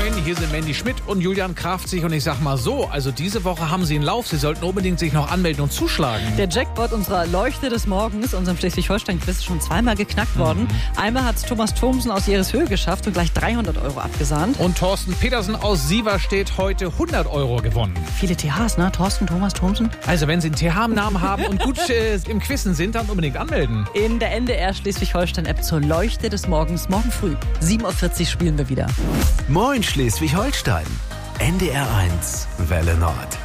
Moin, hier sind Mandy Schmidt und Julian Kraftzig und ich sag mal so, also diese Woche haben Sie einen Lauf, Sie sollten unbedingt sich noch anmelden und zuschlagen. Der Jackpot unserer Leuchte des Morgens, unserem Schleswig-Holstein-Quiz, ist schon zweimal geknackt worden. Einmal hat es Thomas Thomsen aus Jereshöhe geschafft und gleich 300 € abgesahnt. Und Thorsten Petersen aus Sieverstedt heute 100 € gewonnen. Viele THs, ne? Thorsten, Thomas, Thomsen. Also wenn Sie einen TH im Namen haben und gut im Quizzen sind, dann unbedingt anmelden. In der NDR Schleswig-Holstein-App zur Leuchte des Morgens, morgen früh. 7:40 Uhr spielen wir wieder. Moin Schleswig-Holstein. NDR 1, Welle Nord.